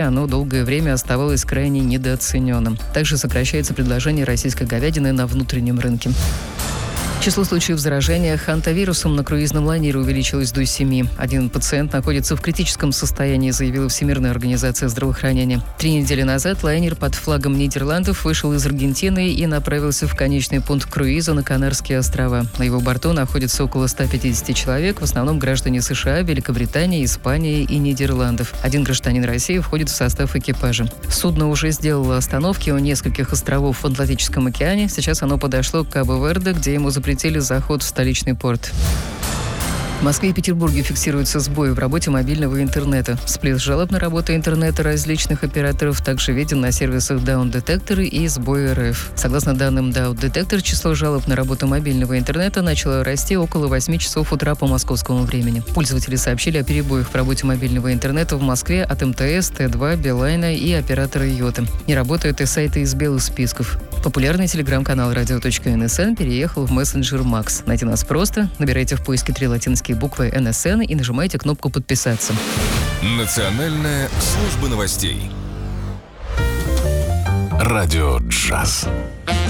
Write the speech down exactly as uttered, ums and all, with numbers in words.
оно долгое время оставалось крайне недооцененным. Также сокращается предложение российской говядины на внутреннем рынке. Число случаев заражения хантавирусом на круизном лайнере увеличилось до семи. Один пациент находится в критическом состоянии, заявила Всемирная организация здравоохранения. Три недели назад лайнер под флагом Нидерландов вышел из Аргентины и направился в конечный пункт круиза на Канарские острова. На его борту находится около ста пятидесяти человек, в основном граждане США, Великобритании, Испании и Нидерландов. Один гражданин России входит в состав экипажа. Судно уже сделало остановки у нескольких островов в Атлантическом океане. Сейчас оно подошло к Кабо-Верде, где ему запретили заход в столичный порт. В Москве и Петербурге фиксируются сбои в работе мобильного интернета. Всплеск жалоб на работу интернета различных операторов также виден на сервисах Down Detector и Сбой эр эф. Согласно данным Down Detector, число жалоб на работу мобильного интернета начало расти около восьми часов утра по московскому времени. Пользователи сообщили о перебоях в работе мобильного интернета в Москве от эм тэ эс, тэ два, Билайна и оператора Йота. Не работают и сайты из белых списков. Популярный телеграм-канал радио точка эн эс эн переехал в мессенджер Макс. Найти нас просто. Набирайте в поиске три латинские буквы эн эс эн и нажимайте кнопку «Подписаться». Национальная служба новостей. Радио «Джаз».